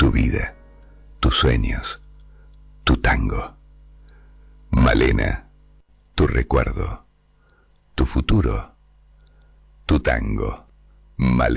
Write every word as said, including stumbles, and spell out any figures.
tu vida, tus sueños, tu tango. Malena, tu recuerdo, tu futuro, tu tango. Malena.